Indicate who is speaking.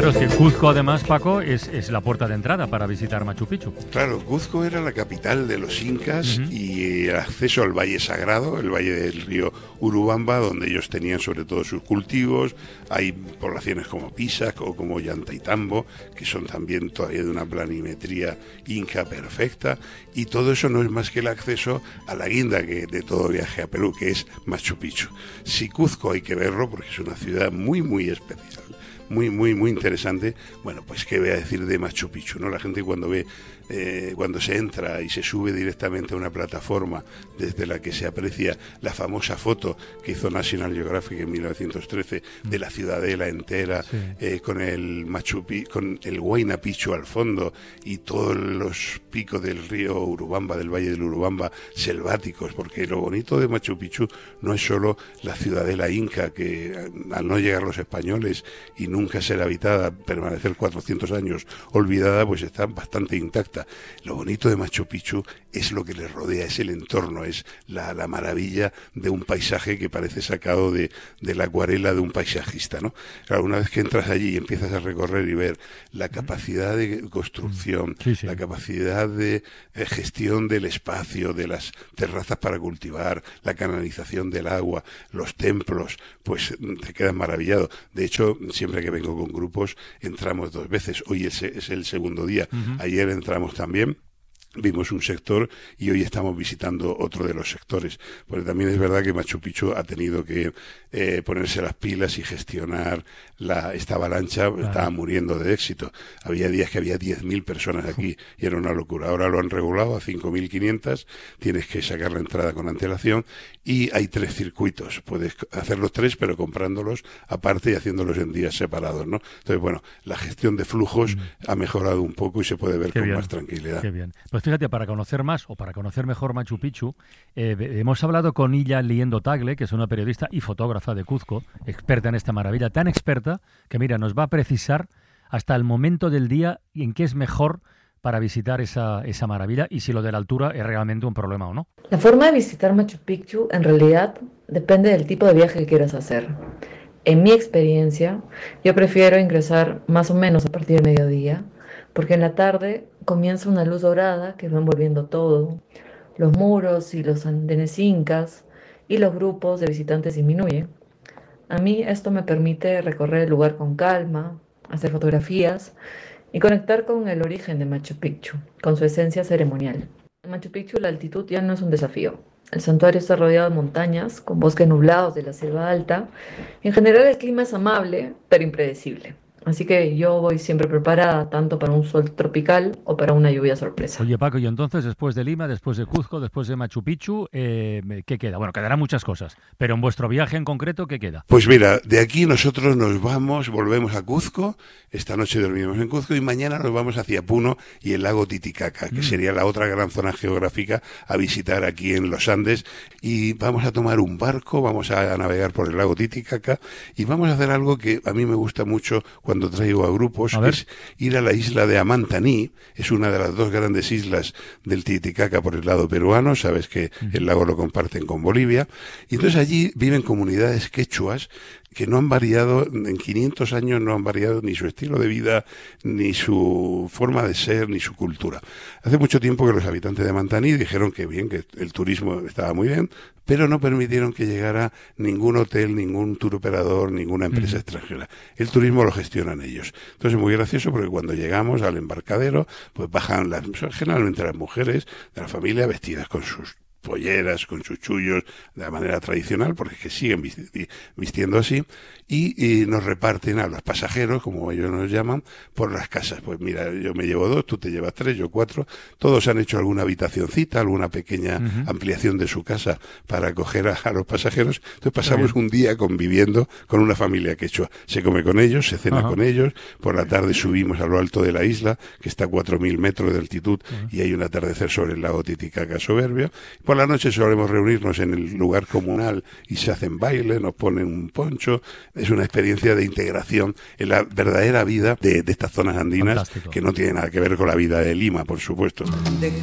Speaker 1: Claro, es que Cuzco, además, Paco, es la puerta de entrada para visitar Machu Picchu.
Speaker 2: Claro, Cuzco era la capital de los incas y el acceso al Valle Sagrado, el valle del río Urubamba, donde ellos tenían sobre todo sus cultivos. Hay poblaciones como Pisac o como Ollantaytambo, que son también todavía de una planimetría inca perfecta, y todo eso no es más que el acceso a la guinda de todo viaje a Perú, que es Machu Picchu. Si Cuzco hay que verlo porque es una ciudad muy, muy especial, muy, muy, muy interesante. Bueno, pues qué voy a decir de Machu Picchu, ¿no? La gente cuando ve, cuando se entra y se sube directamente a una plataforma desde la que se aprecia la famosa foto que hizo National Geographic en 1913 de la ciudadela entera, sí, con el con el Huayna Picchu al fondo y todos los picos del río Urubamba, del valle del Urubamba, selváticos, porque lo bonito de Machu Picchu no es solo la ciudadela inca, que al no llegar los españoles y nunca ser habitada, permanecer 400 años olvidada, pues está bastante intacta. Lo bonito de Machu Picchu es lo que le rodea, es el entorno, es la maravilla de un paisaje que parece sacado de la acuarela de un paisajista, ¿no? Claro, una vez que entras allí y empiezas a recorrer y ver la capacidad de construcción, la capacidad de gestión del espacio, de las terrazas para cultivar, la canalización del agua, los templos, pues te quedas maravillado. De hecho, siempre que vengo con grupos entramos 2 veces. Hoy es el segundo día. Ayer entramos también. Vimos un sector y hoy estamos visitando otro de los sectores, porque también es verdad que Machu Picchu ha tenido que ponerse las pilas y gestionar esta avalancha. Claro. Estaba muriendo de éxito. Había días que había 10.000 personas aquí y era una locura. Ahora lo han regulado a 5.500, tienes que sacar la entrada con antelación y hay 3 circuitos. Puedes hacerlos 3, pero comprándolos aparte y haciéndolos en días separados, ¿no? Entonces, bueno, la gestión de flujos ha mejorado un poco y se puede ver con más tranquilidad.
Speaker 1: Qué bien. Pues fíjate, para conocer más o para conocer mejor Machu Picchu, hemos hablado con Illa Liendo Tagle, que es una periodista y fotógrafa de Cuzco, experta en esta maravilla, tan experta que, mira, nos va a precisar hasta el momento del día en qué es mejor para visitar esa maravilla y si lo de la altura es realmente un problema o no.
Speaker 3: La forma de visitar Machu Picchu en realidad depende del tipo de viaje que quieras hacer. En mi experiencia, yo prefiero ingresar más o menos a partir del mediodía, porque en la tarde comienza una luz dorada que va envolviendo todo. Los muros y los andenes incas y los grupos de visitantes disminuyen. A mí esto me permite recorrer el lugar con calma, hacer fotografías y conectar con el origen de Machu Picchu, con su esencia ceremonial. En Machu Picchu la altitud ya no es un desafío. El santuario está rodeado de montañas, con bosques nublados de la selva alta. En general el clima es amable, pero impredecible. Así que yo voy siempre preparada, tanto para un sol tropical o para una lluvia sorpresa.
Speaker 1: Oye, Paco, y entonces, después de Lima, después de Cuzco, después de Machu Picchu, ¿qué queda? Bueno, quedarán muchas cosas, pero en vuestro viaje en concreto, ¿qué queda?
Speaker 2: Pues mira, de aquí nosotros volvemos a Cuzco, esta noche dormimos en Cuzco y mañana nos vamos hacia Puno y el lago Titicaca, que sería la otra gran zona geográfica a visitar aquí en los Andes, y vamos a tomar un barco, vamos a navegar por el lago Titicaca y vamos a hacer algo que a mí me gusta mucho cuando traigo a grupos, que es ir a la isla de Amantaní. Es una de las 2 grandes islas del Titicaca por el lado peruano, sabes que el lago lo comparten con Bolivia, y entonces allí viven comunidades quechuas que no han variado, en 500 años no han variado ni su estilo de vida, ni su forma de ser, ni su cultura. Hace mucho tiempo que los habitantes de Mantaní dijeron que bien, que el turismo estaba muy bien, pero no permitieron que llegara ningún hotel, ningún tour operador, ninguna empresa extranjera. El turismo lo gestionan ellos. Entonces es muy gracioso porque cuando llegamos al embarcadero, pues bajan generalmente las mujeres de la familia vestidas con sus polleras, con sus chullos, de la manera tradicional, porque es que siguen vistiendo así, y nos reparten a los pasajeros, como ellos nos llaman, por las casas. Pues mira, yo me llevo 2, tú te llevas 3, yo 4, todos han hecho alguna habitacioncita, alguna pequeña ampliación de su casa para acoger a los pasajeros. Entonces pasamos un día conviviendo con una familia quechua. Se come con ellos, se cena con ellos, por la tarde subimos a lo alto de la isla, que está a 4.000 metros de altitud, y hay un atardecer sobre el lago Titicaca soberbio. Por la noche solemos reunirnos en el lugar comunal y se hacen bailes, nos ponen un poncho. Es una experiencia de integración en la verdadera vida de estas zonas andinas. Fantástico. Que no tiene nada que ver con la vida de Lima, por supuesto.